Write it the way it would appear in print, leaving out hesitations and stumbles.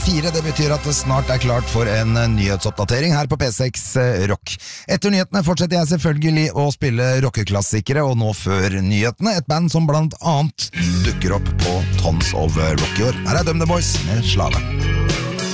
4. Det betyr at det snart klart for en nyhetsoppdatering her på P6 Rock. Etter nyhetene fortsetter jeg selvfølgelig å spille rockeklassikere, og nå før nyhetene et band som blant annet dukker opp på Tons of Rock i år. Her Dumb the Boys med Slave.